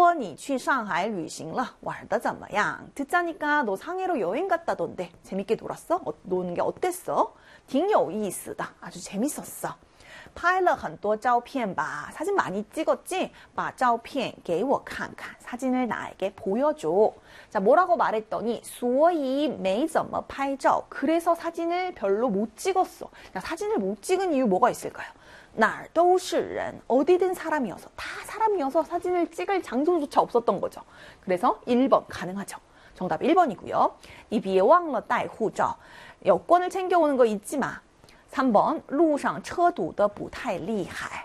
说你去上海旅行了玩得怎么样 듣자니까 너 상해로 여행 갔다던데 재밌게 놀았어? 노는 게 어땠어? 挺有意思的 아주 재밌었어. 拍了很多照片吧 사진 많이 찍었지? 把照片给我看看 사진을 나에게 보여줘. 자, 뭐라고 말했더니 所以没怎么拍照 그래서 사진을 별로 못 찍었어. 자, 사진을 못 찍은 이유 뭐가 있을까요? 哪儿都是人 어디든 사람이어서 다 사람이어서 사진을 찍을 장소조차 없었던 거죠. 그래서 1번 가능하죠. 정답 1번이고요. 你别忘了带护照 여권을 챙겨오는 거 잊지 마. 3번 路上车堵得不太厉害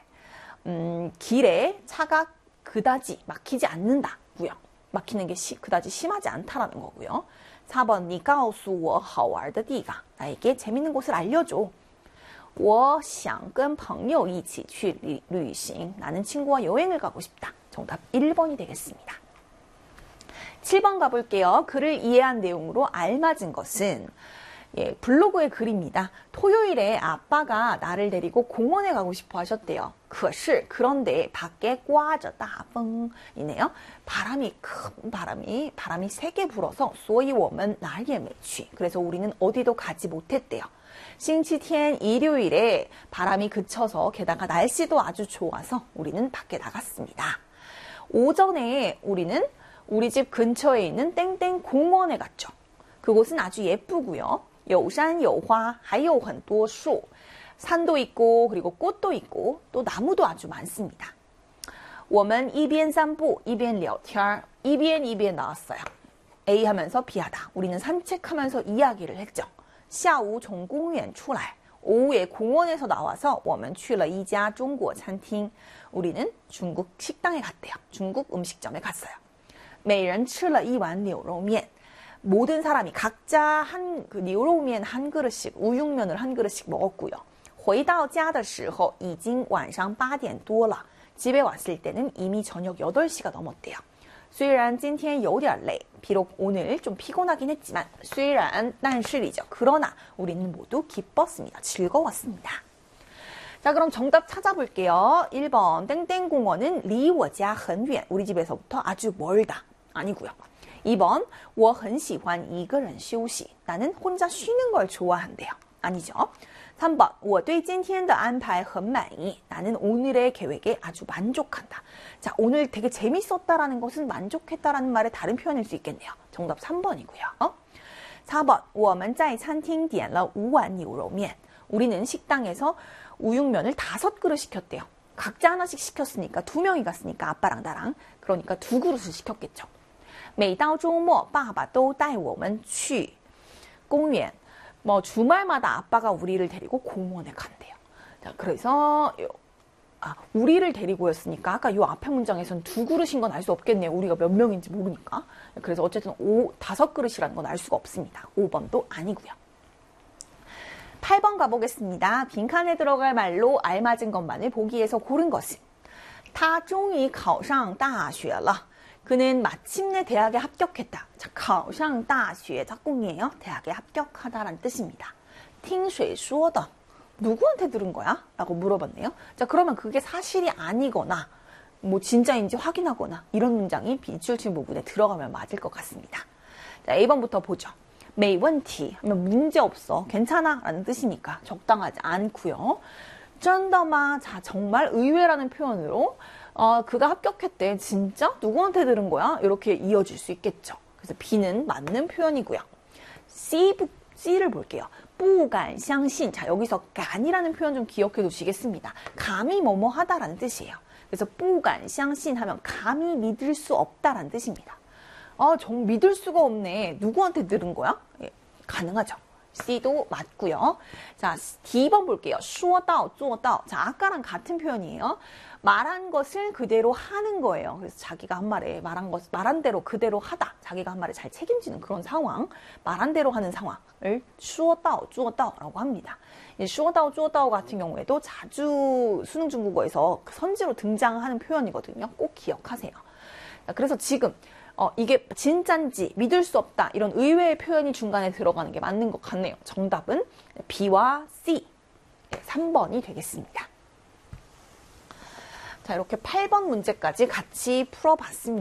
길에 차가 그다지 막히지 않는다고요. 막히는 게 그다지 심하지 않다라는 거고요. 4번 你告诉我好玩的地方 나에게 재밌는 곳을 알려줘. 我想跟朋友一起去旅行 나는 친구와 여행을 가고 싶다. 정답 1번이 되겠습니다. 7번 가볼게요. 글을 이해한 내용으로 알맞은 것은 예, 블로그의 글입니다. 토요일에 아빠가 나를 데리고 공원에 가고 싶어 하셨대요. 可是 그런데 밖에 刮着大风 이네요. 큰 바람이 세게 불어서 所以我们哪儿也没去 그래서 우리는 어디도 가지 못했대요. 星期天 일요일에 바람이 그쳐서 게다가 날씨도 아주 좋아서 우리는 밖에 나갔습니다. 오전에 우리는 우리 집 근처에 있는 땡땡 공원에 갔죠. 그곳은 아주 예쁘고요. 有山有花还有很多树 산도 있고 그리고 꽃도 있고 또 나무도 아주 많습니다. 我们一边散步一边聊天 一边 나왔어요. A 하면서 B하다. 우리는 산책하면서 이야기를 했죠. 下午从公园出来 오후에 공원에서 나와서 我们去了一家中国餐厅 우리는 중국 식당에 갔대요. 중국 음식점에 갔어요. 每人吃了一碗牛肉面 모든 사람이 각자 그牛肉面 한 그릇씩 우육면을 한 그릇씩 먹었고요. 回到家的时候已经晚上8点多了 집에 왔을 때는 이미 저녁 8시가 넘었대요. 虽然今天有点累 비록 오늘 좀 피곤하긴 했지만 虽然但是이죠. 그러나 우리는 모두 기뻤습니다. 즐거웠습니다. 자, 그럼 정답 찾아볼게요. 1번 땡땡공원은 离我家很远 우리 집에서부터 아주 멀다. 아니고요. 2번 我很喜欢一个人休息 나는 혼자 쉬는 걸 좋아한대요. 아니죠. 3번 我对今天的安排很满意 나는 오늘의 계획에 아주 만족한다. 자, 오늘 되게 재밌었다라는 것은 만족했다라는 말의 다른 표현일 수 있겠네요. 정답 3번이고요. 4번 我们在餐厅点了5碗牛肉面 우리는 식당에서 우육면을 5그릇 시켰대요. 각자 하나씩 시켰으니까 2명이 갔으니까 아빠랑 나랑 그러니까 2그릇을 시켰겠죠. 每到周末爸爸都带我们去公园 뭐 주말마다 아빠가 우리를 데리고 공원에 간대요. 자, 그래서 우리를 데리고였으니까 아까 이 앞에 문장에서는 2그릇인 건 알 수 없겠네요. 우리가 몇 명인지 모르니까. 그래서 어쨌든 5그릇이라는 건 알 수가 없습니다. 5번도 아니고요. 8번 가보겠습니다. 빈칸에 들어갈 말로 알맞은 것만을 보기에서 고른 것은 他终于考上大学了 그는 마침내 대학에 합격했다. 자, 考上大学 짝꿍이에요. 대학에 합격하다라는 뜻입니다. 听谁说的 누구한테 들은 거야? 라고 물어봤네요. 자, 그러면 그게 사실이 아니거나 뭐 진짜인지 확인하거나 이런 문장이 비출침 부분에 들어가면 맞을 것 같습니다. 자, A번부터 보죠. 没问题 하면 문제 없어. 괜찮아 라는 뜻이니까 적당하지 않고요. 真的吗? 자, 정말 의외라는 표현으로 그가 합격했대. 진짜? 누구한테 들은 거야? 이렇게 이어질 수 있겠죠. 그래서 B는 맞는 표현이고요. C를 볼게요. 不敢相信. 자, 여기서 간이라는 표현 좀 기억해 두시겠습니다. 감히 뭐뭐 하다라는 뜻이에요. 그래서 不敢相信 하면 감히 믿을 수 없다라는 뜻입니다. 정 믿을 수가 없네. 누구한테 들은 거야? 예, 가능하죠. C도 맞고요. 자, D번 볼게요. 说到做到. 자, 아까랑 같은 표현이에요. 말한 것을 그대로 하는 거예요. 그래서 자기가 한 말에 말한 대로 그대로 하다. 자기가 한 말에 잘 책임지는 그런 상황. 말한 대로 하는 상황을 说到做到라고 합니다. 이 说到做到 같은 경우에도 자주 수능 중국어에서 선지로 등장하는 표현이거든요. 꼭 기억하세요. 자, 그래서 지금 이게 진짠지 믿을 수 없다 이런 의외의 표현이 중간에 들어가는 게 맞는 것 같네요. 정답은 B와 C 3번이 되겠습니다. 자, 이렇게 8번 문제까지 같이 풀어봤습니다.